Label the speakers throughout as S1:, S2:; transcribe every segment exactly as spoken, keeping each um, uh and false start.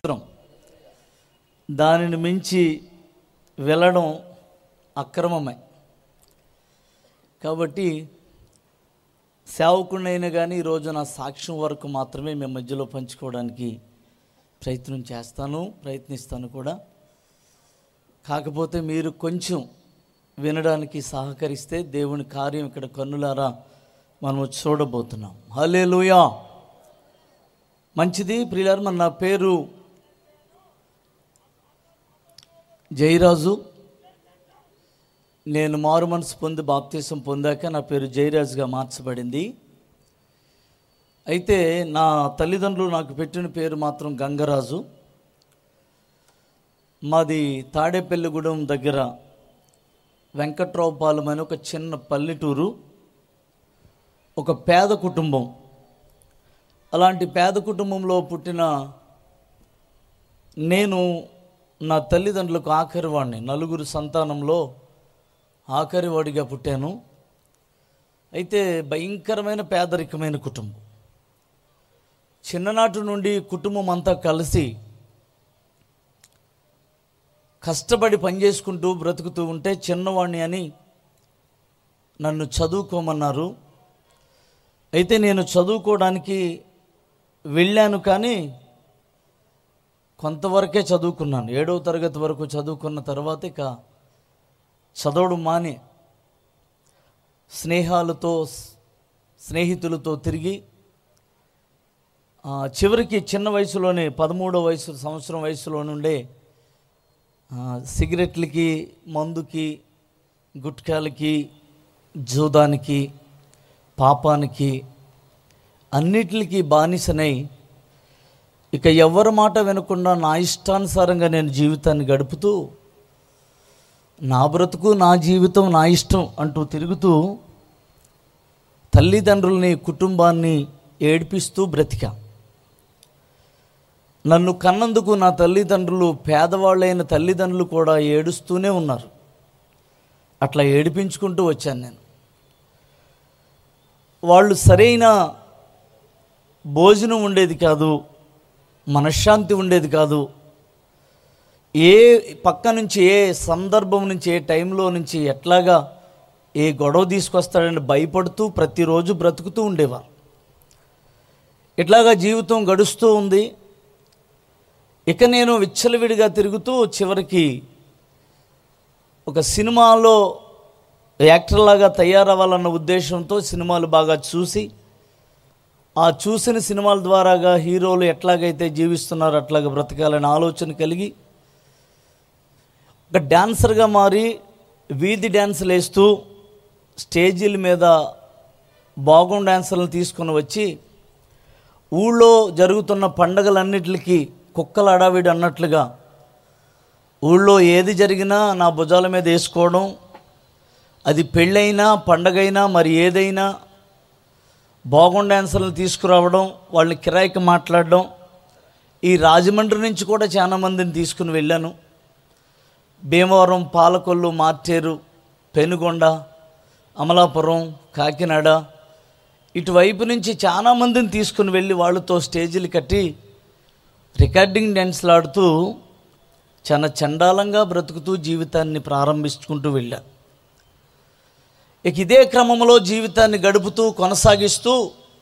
S1: దానిని మించి వెళ్ళడం అక్రమమే. కాబట్టి సేవకుడినైనా కానీ ఈరోజు నా సాక్ష్యం వరకు మాత్రమే మీ మధ్యలో పంచుకోవడానికి ప్రయత్నం చేస్తాను, ప్రయత్నిస్తాను కూడా. కాకపోతే మీరు కొంచెం వినడానికి సహకరిస్తే దేవుని కార్యం ఇక్కడ కన్నులారా మనము చూడబోతున్నాం. హల్లెలూయా. మంచిది ప్రియులారా, మన నా పేరు జయరాజు. నేను మారు మనసు పొంది బాప్తీసం పొందాక నా పేరు జయరాజుగా మార్చబడింది. అయితే నా తల్లిదండ్రులు నాకు పెట్టిన పేరు మాత్రం గంగరాజు. మాది తాడేపల్లిగూడెం దగ్గర వెంకట్రావుపాలెం అని ఒక చిన్న పల్లెటూరు, ఒక పేద కుటుంబం. అలాంటి పేద కుటుంబంలో పుట్టిన నేను నా తల్లిదండ్రులకు ఆఖరివాడిని, నలుగురు సంతానంలో ఆఖరివాడిగా పుట్టాను. అయితే భయంకరమైన పేదరికమైన కుటుంబం. చిన్ననాటి నుండి కుటుంబం అంతా కలిసి కష్టపడి పనిచేసుకుంటూ బ్రతుకుతూ ఉంటే చిన్నవాడిని అని నన్ను చదువుకోమన్నారు. అయితే నేను చదువుకోవడానికి వెళ్ళాను, కానీ కొంతవరకే చదువుకున్నాను. ఏడవ తరగతి వరకు చదువుకున్న తర్వాత ఇక చదవడం మాని స్నేహాలతో స్నేహితులతో తిరిగి చివరికి చిన్న వయసులోనే పదమూడో వయసు సంవత్సరం వయసులో నుండే సిగరెట్లకి, మందుకి, గుట్కాలకి, జూదానికి, పాపానికి అన్నిటికీ బానిసనై ఇక ఎవరి మాట వినకుండా నా ఇష్టానుసారంగా నేను జీవితాన్ని గడుపుతూ నా బ్రతుకు నా జీవితం నా ఇష్టం అంటూ తిరుగుతూ తల్లిదండ్రుల్ని కుటుంబాన్ని ఏడిపిస్తూ బ్రతికా. నన్ను కన్నందుకు నా తల్లిదండ్రులు, పేదవాళ్ళైన తల్లిదండ్రులు కూడా ఏడుస్తూనే ఉన్నారు. అట్లా ఏడిపించుకుంటూ వచ్చాను నేను. వాళ్ళు సరైన భోజనం ఉండేది కాదు, మనశ్శాంతి ఉండేది కాదు. ఏ పక్క నుంచి, ఏ సందర్భం నుంచి, ఏ టైంలో నుంచి ఎట్లాగా ఏ గొడవ తీసుకొస్తాడని భయపడుతూ ప్రతిరోజు బ్రతుకుతూ ఉండేవారు. ఇట్లాగా జీవితం గడుస్తూ ఉంది. ఇక నేను విచ్చలవిడిగా తిరుగుతూ చివరికి ఒక సినిమాలో యాక్టర్లాగా తయారవ్వాలన్న ఉద్దేశంతో సినిమాలు బాగా చూసి, ఆ చూసిన సినిమాల ద్వారాగా హీరోలు ఎట్లాగైతే జీవిస్తున్నారో అట్లాగా బ్రతకాలని ఆలోచన కలిగి ఒక డాన్సర్గా మారి వీధి డ్యాన్సులు వేస్తూ స్టేజీల మీద బాగుండ్ డాన్సర్లను తీసుకొని వచ్చి ఊళ్ళో జరుగుతున్న పండగలన్నిటికీ కుక్కల అడావిడి అన్నట్లుగా ఊళ్ళో ఏది జరిగినా నా భుజాల మీద వేసుకోవడం, అది పెళ్ళైనా పండగైనా మరి ఏదైనా బాగుండ్ డాన్సర్లను తీసుకురావడం, వాళ్ళని కిరాయికి మాట్లాడడం. ఈ రాజమండ్రి నుంచి కూడా చాలామందిని తీసుకుని వెళ్ళాను. భీమవరం, పాలకొల్లు, మార్టేరు, పెనుగొండ, అమలాపురం, కాకినాడ ఇటువైపు నుంచి చాలామందిని తీసుకుని వెళ్ళి వాళ్ళతో స్టేజీలు కట్టి రికార్డింగ్ డ్యాన్స్లు ఆడుతూ చాలా చండాలంగా బ్రతుకుతూ జీవితాన్ని ప్రారంభించుకుంటూ వెళ్ళా. ఇక ఇదే క్రమంలో జీవితాన్ని గడుపుతూ కొనసాగిస్తూ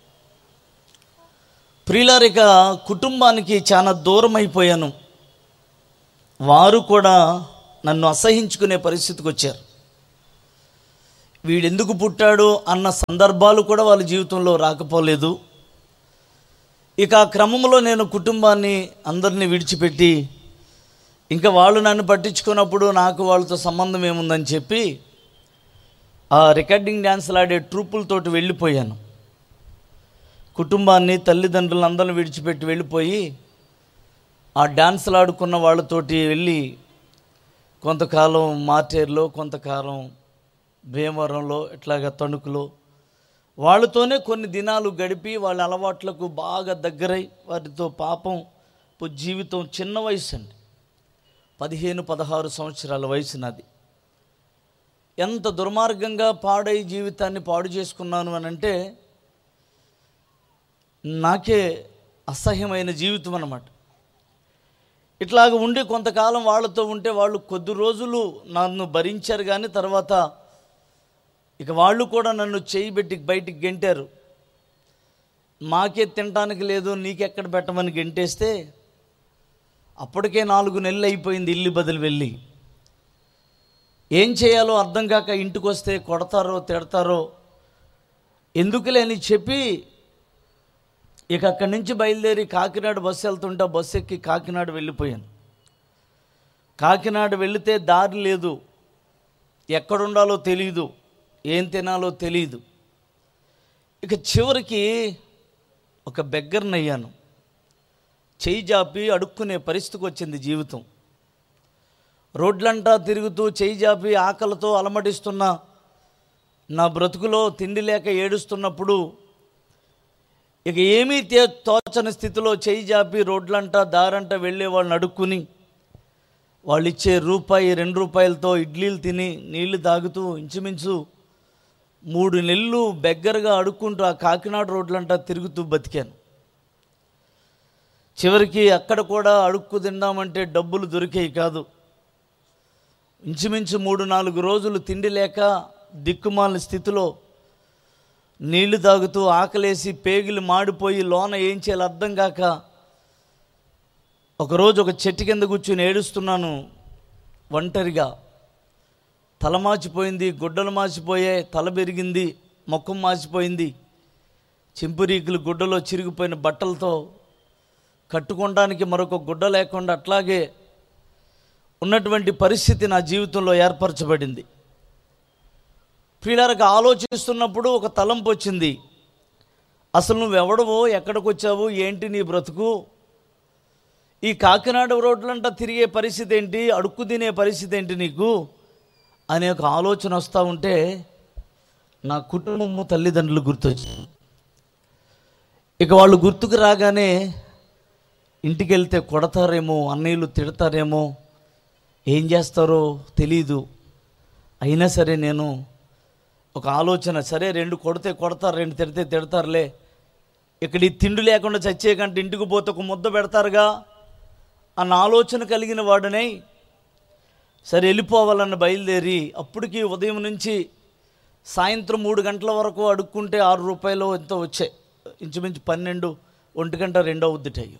S1: ప్రియులారిక కుటుంబానికి చాలా దూరం అయిపోయాను. వారు కూడా నన్ను అసహించుకునే పరిస్థితికి వచ్చారు. వీడెందుకు పుట్టాడు అన్న సందర్భాలు కూడా వాళ్ళ జీవితంలో రాకపోలేదు. ఇక ఆ క్రమంలో నేను కుటుంబాన్ని అందరినీ విడిచిపెట్టి ఇంకా వాళ్ళు నన్ను పట్టించుకున్నప్పుడు నాకు వాళ్ళతో సంబంధం ఏముందని చెప్పి ఆ రికార్డింగ్ డ్యాన్సులు ఆడే ట్రూపులతోటి వెళ్ళిపోయాను. కుటుంబాన్ని, తల్లిదండ్రులను అందరిని విడిచిపెట్టి వెళ్ళిపోయి ఆ డ్యాన్సులు ఆడుకున్న వాళ్ళతోటి వెళ్ళి కొంతకాలం మార్టేరులో, కొంతకాలం భీమవరంలో, ఇట్లాగా తణుకులో వాళ్ళతోనే కొన్ని దినాలు గడిపి వాళ్ళ అలవాట్లకు బాగా దగ్గరై వారితో పాపం జీవితం. చిన్న వయసు అండి, పదిహేను పదహారు సంవత్సరాల వయసు నాది. ఎంత దుర్మార్గంగా పాడై జీవితాన్ని పాడు చేసుకున్నాను అని అంటే నాకే అసహ్యమైన జీవితం అన్నమాట. ఇట్లాగ ఉండి కొంతకాలం వాళ్ళతో ఉంటే వాళ్ళు కొద్ది రోజులు నన్ను భరించారు, కానీ తర్వాత ఇక వాళ్ళు కూడా నన్ను చేయి పెట్టి బయటికి గెంటారు. మాకే తినటానికి లేదు, నీకెక్కడ పెట్టమని గెంటేస్తే అప్పటికే నాలుగు నెలలు అయిపోయింది ఇల్లు బదిలి వెళ్ళి. ఏం చేయాలో అర్థం కాక ఇంటికి వస్తే కొడతారో తిడతారో ఎందుకులే అని చెప్పి ఇక అక్కడి నుంచి బయలుదేరి కాకినాడ బస్సు వెళ్తుంటే బస్సు ఎక్కి కాకినాడ వెళ్ళిపోయాను. కాకినాడ వెళితే దారి లేదు, ఎక్కడుండాలో తెలీదు, ఏం తినాలో తెలీదు. ఇక చివరికి ఒక బెగ్గర్ని అయ్యాను. చెయ్యి జాపి అడుక్కునే పరిస్థితికి వచ్చింది జీవితం. రోడ్లంటా తిరుగుతూ చెయ్యి జాపి ఆకలితో అలమటిస్తున్న నా బ్రతుకులో తిండి లేక ఏడుస్తున్నప్పుడు ఇక ఏమీ తే తోచని స్థితిలో చెయ్యి జాపి రోడ్లంటా దారంటా వెళ్ళే వాళ్ళని అడుక్కుని వాళ్ళు ఇచ్చే రూపాయి రెండు రూపాయలతో ఇడ్లీలు తిని నీళ్లు తాగుతూ ఇంచుమించు మూడు నెలలు బెగ్గరగా అడుక్కుంటూ ఆ కాకినాడ రోడ్లంటా తిరుగుతూ బతికాను. చివరికి అక్కడ కూడా అడుక్కు తిందామంటే డబ్బులు దొరికేవి కాదు. ఇంచుమించు మూడు నాలుగు రోజులు తిండి లేక దిక్కుమాలిన స్థితిలో నీళ్లు తాగుతూ ఆకలేసి పేగులు మాడిపోయి లోన ఏం చేయాలో అర్థం కాక ఒకరోజు ఒక చెట్టు కింద కూర్చుని ఏడుస్తున్నాను ఒంటరిగా. తల మాచిపోయింది, గుడ్డలు మాచిపోయాయి, తల పెరిగింది, ముఖం మాచిపోయింది, చింపురీకులు గుడ్డలో చిరిగిపోయిన బట్టలతో కట్టుకోవడానికి మరొక గుడ్డ లేకుండా అట్లాగే ఉన్నటువంటి పరిస్థితి నా జీవితంలో ఏర్పరచబడింది. ప్రియులారా, ఆలోచిస్తున్నప్పుడు ఒక తలంపు వచ్చింది. అసలు నువ్వెవడవో, ఎక్కడికి వచ్చావు, ఏంటి నీ బ్రతుకు, ఈ కాకినాడ రోడ్లంటా తిరిగే పరిస్థితి ఏంటి, అడుక్కు తినే పరిస్థితి ఏంటి నీకు అనే ఒక ఆలోచన వస్తూ ఉంటే నా కుటుంబము తల్లిదండ్రులు గుర్తొచ్చారు. ఇక వాళ్ళు గుర్తుకు రాగానే ఇంటికి వెళ్తే కొడతారేమో, అన్నయ్యలు తిడతారేమో, ఏం చేస్తారో తెలీదు. అయినా సరే నేను ఒక ఆలోచన, సరే రెండు కొడితే కొడతారు, రెండు తిడితే తిడతారులే, ఇక్కడ ఈ తిండి లేకుండా చచ్చే కంటే ఇంటికి పోతే ఒక ముద్ద పెడతారుగా అన్న ఆలోచన కలిగిన వాడినై సరే వెళ్ళిపోవాలన్న బయలుదేరి అప్పటికి ఉదయం నుంచి సాయంత్రం మూడు గంటల వరకు అడుక్కుంటే ఆరు రూపాయలు ఎంతో వచ్చాయి. ఇంచుమించు పన్నెండు ఒంటి గంట రెండో ఉద్దిటయ్యి.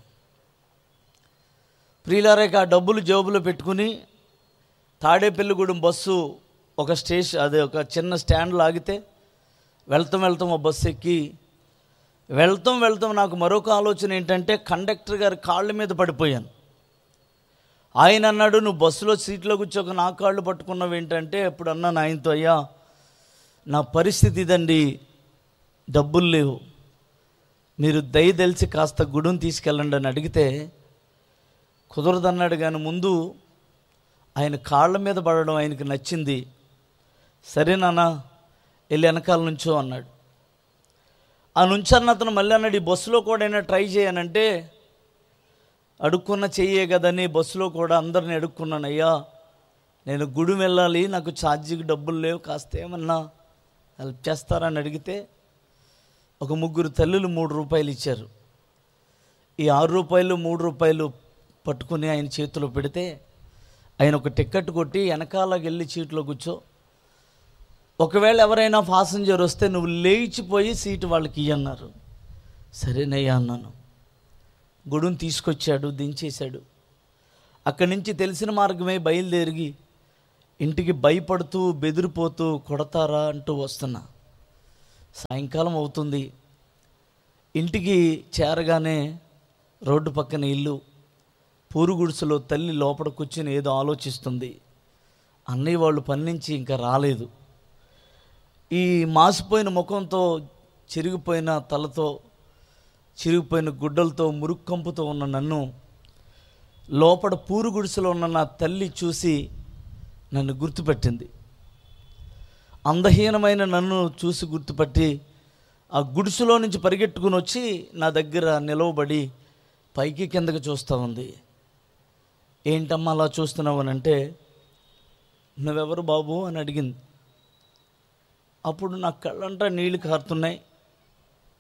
S1: ప్రియులారేక ఆ డబ్బులు జేబులో పెట్టుకుని తాడేపల్లిగూడెం బస్సు ఒక స్టేషన్, అదే ఒక చిన్న స్టాండ్లో ఆగితే వెళ్తాం వెళ్తాం ఆ బస్సు ఎక్కి వెళ్తాం వెళ్తాం నాకు మరొక ఆలోచన ఏంటంటే కండక్టర్ గారి కాళ్ళ మీద పడిపోయాను. ఆయన అన్నాడు, నువ్వు బస్సులో సీట్లో కూర్చోక నా కాళ్ళు పట్టుకున్నావు ఏంటంటే, ఎప్పుడు అన్నాను ఆయనతో, అయ్యా నా పరిస్థితి ఇదండి, డబ్బులు లేవు, మీరు దయ తెలిసి కాస్త గుడుని తీసుకెళ్ళండి అని అడిగితే కుదరదన్నాడు. కానీ ముందు ఆయన కాళ్ళ మీద పడడం ఆయనకి నచ్చింది. సరే నాన్న వెళ్ళి వెనకాల నుంచో అన్నాడు. ఆ నుంచన్న అతను మళ్ళీ అన్నాడు, ఈ బస్సులో కూడా అయినా ట్రై చేయనంటే, అడుక్కున్న చెయ్యే కదని బస్సులో కూడా అందరిని అడుక్కున్నాను. అయ్యా నేను గుడి వెళ్ళాలి, నాకు ఛార్జీకి డబ్బులు లేవు, కాస్త ఏమన్నా హెల్ప్ చేస్తారని అడిగితే ఒక ముగ్గురు తల్లులు మూడు రూపాయలు ఇచ్చారు. ఈ ఆరు రూపాయలు మూడు రూపాయలు పట్టుకుని ఆయన చేతిలో పెడితే ఆయన ఒక టికెట్ కొట్టి వెనకాలకి వెళ్ళి సీట్లో కూర్చో, ఒకవేళ ఎవరైనా ప్యాసింజర్ వస్తే నువ్వు లేచిపోయి సీటు వాళ్ళకి ఇయ్యన్నారు. సరేనయ్యా అన్నాను. గుడుని తీసుకొచ్చాడు, దించేశాడు. అక్కడి నుంచి తెలిసిన మార్గమే బయలుదేరి ఇంటికి భయపడుతూ బెదిరిపోతూ కొడతారా అంటూ వస్తున్నా. సాయంకాలం అవుతుంది. ఇంటికి చేరగానే రోడ్డు పక్కన ఇల్లు, పూరు గుడిసెలో తల్లి లోపల కూర్చుని ఏదో ఆలోచిస్తుంది. అన్నయ్య వాళ్ళు పని నుంచి ఇంకా రాలేదు. ఈ మాసిపోయిన ముఖంతో, చిరిగిపోయిన తలతో, చిరిగిపోయిన గుడ్డలతో, మురుక్కంపుతో ఉన్న నన్ను లోపల పూరు గుడిసెలో ఉన్న నా తల్లి చూసి నన్ను గుర్తుపెట్టింది. అందహీనమైన నన్ను చూసి గుర్తుపట్టి ఆ గుడిసెలో నుంచి పరిగెట్టుకుని వచ్చి నా దగ్గర నిలవబడి పైకి కిందకి చూస్తూ ఉంది. ఏంటమ్మా అలా చూస్తున్నావు అని అంటే, నువ్వెవరు బాబు అని అడిగింది. అప్పుడు నా కళ్ళంటా నీళ్ళు కారుతున్నాయి,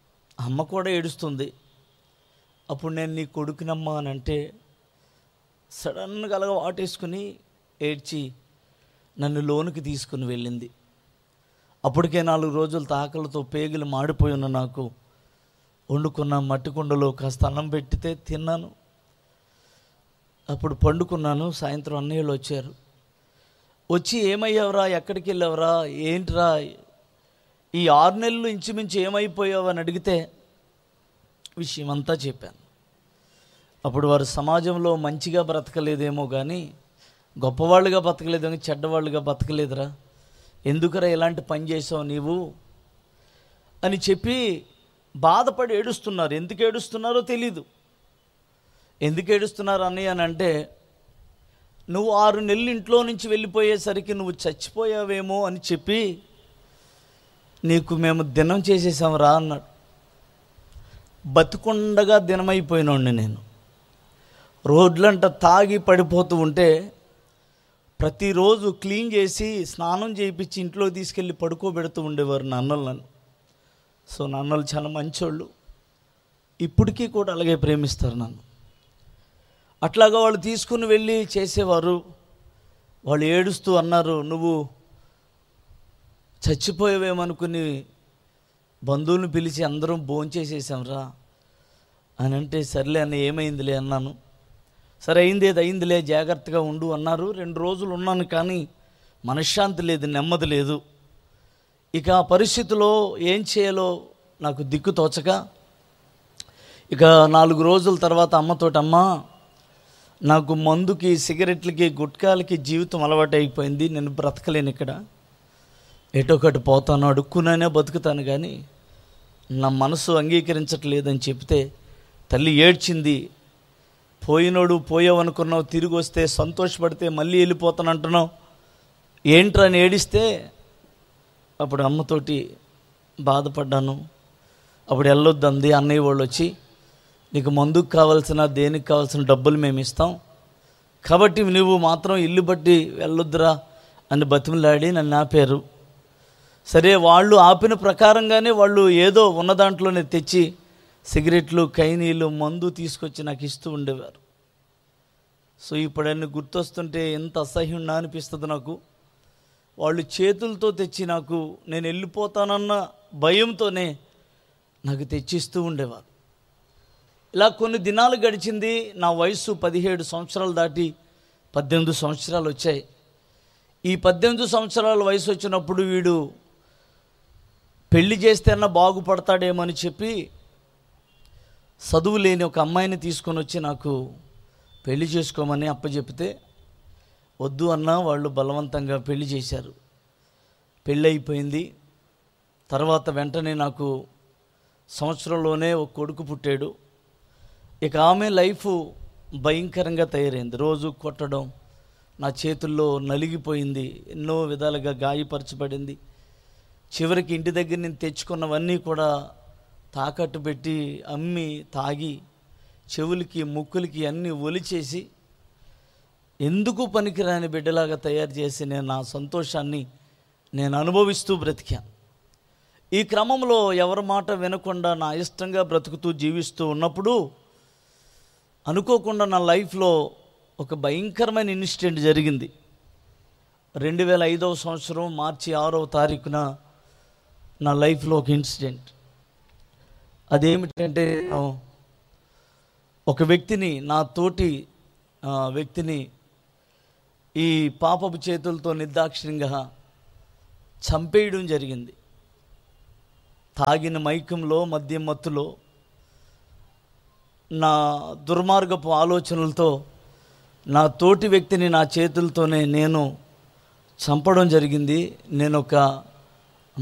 S1: అమ్మ కూడా ఏడుస్తుంది. అప్పుడు నేను నీ కొడుకునమ్మా అని అంటే, సడన్గా అలాగా వాటేసుకుని ఏడ్చి నన్ను లోనికి తీసుకుని వెళ్ళింది. అప్పటికే నాలుగు రోజులు తాకలతో పేగులు మాడిపోయి ఉన్న నాకు వండుకున్న మట్టి కుండలో కాస్త అన్నం పెట్టితే తిన్నాను. అప్పుడు పండుకున్నాను. సాయంత్రం అన్నయ్యలు వచ్చారు. వచ్చి ఏమయ్యావురా, ఎక్కడికి వెళ్ళావురా, ఏంట్రా, ఈ ఆరు నెలలు ఇంచుమించు ఏమైపోయావు అని అడిగితే విషయం అంతా చెప్పాను. అప్పుడు వారు సమాజంలో మంచిగా బ్రతకలేదేమో కానీ గొప్పవాళ్ళుగా బతకలేదేమో, చెడ్డవాళ్ళుగా బతకలేదురా, ఎందుకురా ఇలాంటి పని చేసావు నీవు అని చెప్పి బాధపడి ఏడుస్తున్నారు. ఎందుకు ఏడుస్తున్నారో తెలీదు. ఎందుకు ఏడుస్తున్నారు అన్నయ్య అని అంటే, నువ్వు ఆరు నెలలు ఇంట్లో నుంచి వెళ్ళిపోయేసరికి నువ్వు చచ్చిపోయావేమో అని చెప్పి నీకు మేము దినం చేసేసాంరా అన్నాడు. బతుకుండగా దినమైపోయినోండి నేను. రోడ్లంట తాగి పడిపోతూ ఉంటే ప్రతిరోజు క్లీన్ చేసి స్నానం చేయించి ఇంట్లో తీసుకెళ్ళి పడుకోబెడుతూ ఉండేవారు నాన్నలు నన్ను. సో నాన్నలు చాలా మంచోళ్ళు, ఇప్పటికీ కూడా అలాగే ప్రేమిస్తారు నన్ను. అట్లాగా వాళ్ళు తీసుకుని వెళ్ళి చేసేవారు. వాళ్ళు ఏడుస్తూ అన్నారు, నువ్వు చచ్చిపోయావేమనుకుని బంధువులను పిలిచి అందరం భోంచేసేసాంరా అని అంటే, సర్లే అన్న ఏమైందిలే అన్నాను. సరే అయింది ఏది అయిందిలే, జాగ్రత్తగా ఉండు అన్నారు. రెండు రోజులు ఉన్నాను కానీ మనశ్శాంతి లేదు, నెమ్మది లేదు. ఇక ఆ పరిస్థితిలో ఏం చేయాలో నాకు దిక్కు తోచక ఇక నాలుగు రోజుల తర్వాత అమ్మతోటి, అమ్మ నాకు మందుకి, సిగరెట్లకి, గుట్కాలకి జీవితం అలవాటు అయిపోయింది, నేను బ్రతకలేను, ఇక్కడ ఎటో ఒకటి పోతాను, అడుక్కునే బతుకుతాను, కానీ నా మనసు అంగీకరించట్లేదని చెప్తే తల్లి ఏడ్చింది. పోయినోడు పోయావనుకున్నావు, తిరిగి వస్తే సంతోషపడితే మళ్ళీ వెళ్ళిపోతాను అంటున్నావు, ఏంట్రా అని ఏడిస్తే అప్పుడు అమ్మతోటి బాధపడ్డాను. అప్పుడు వెళ్ళొద్దు అంది. అన్నయ్య వాళ్ళు వచ్చి, నీకు మందుకు కావాల్సిన దేనికి కావాల్సిన డబ్బులు మేము ఇస్తాం, కాబట్టి నువ్వు మాత్రం ఇల్లు బట్టి వెళ్ళొద్దురా అని బతిమలాడి నన్ను ఆపారు. సరే వాళ్ళు ఆపిన ప్రకారంగానే వాళ్ళు ఏదో ఉన్న దాంట్లోనే తెచ్చి సిగరెట్లు, కైనీలు, మందు తీసుకొచ్చి నాకు ఇస్తూ ఉండేవారు. సో ఇప్పుడు అన్ని గుర్తొస్తుంటే ఎంత అసహ్యంగా అనిపిస్తుంది నాకు. వాళ్ళు చేతులతో తెచ్చి నాకు, నేను వెళ్ళిపోతానన్న భయంతోనే నాకు తెచ్చిస్తూ ఉండేవారు. ఇలా కొన్ని దినాలు గడిచింది. నా వయసు పదిహేడు సంవత్సరాలు దాటి పద్దెనిమిది సంవత్సరాలు వచ్చాయి. ఈ పద్దెనిమిది సంవత్సరాల వయసు వచ్చినప్పుడు వీడు పెళ్లి చేస్తేనా బాగుపడతాడేమని చెప్పి చదువు లేని ఒక అమ్మాయిని తీసుకొని వచ్చి నాకు పెళ్లి చేసుకోమని అప్పచెప్తే వద్దు అన్నా వాళ్ళు బలవంతంగా పెళ్లి చేశారు. పెళ్ళి అయిపోయింది. తర్వాత వెంటనే నాకు సంవత్సరంలోనే ఒక కొడుకు పుట్టాడు. ఇక ఆమె లైఫ్ భయంకరంగా తయారైంది. రోజు కొట్టడం, నా చేతుల్లో నలిగిపోయింది, ఎన్నో విధాలుగా గాయపరచబడింది. చివరికి ఇంటి దగ్గర నేను తెచ్చుకున్నవన్నీ కూడా తాకట్టు పెట్టి అమ్మి తాగి చెవులకి ముక్కులకి అన్నీ ఒలిచేసి ఎందుకు పనికిరాని బిడ్డలాగా తయారు చేసి నేను నా సంతోషాన్ని నేను అనుభవిస్తూ బ్రతికాను. ఈ క్రమంలో ఎవరి మాట వినకుండా నా ఇష్టంగా బ్రతుకుతూ జీవిస్తూ ఉన్నప్పుడు అనుకోకుండా నా లైఫ్లో ఒక భయంకరమైన ఇన్సిడెంట్ జరిగింది. రెండు వేల ఐదవ సంవత్సరం మార్చి ఆరవ తారీఖున నా లైఫ్లో ఒక ఇన్సిడెంట్. అదేమిటంటే, ఒక వ్యక్తిని, నా తోటి వ్యక్తిని ఈ పాపపు చేతులతో నిర్దాక్షిణ్యంగా చంపేయడం జరిగింది. తాగిన మైకంలో, మద్యం మత్తులో, నా దుర్మార్గపు ఆలోచనలతో నా తోటి వ్యక్తిని నా చేతులతోనే నేను చంపడం జరిగింది. నేను ఒక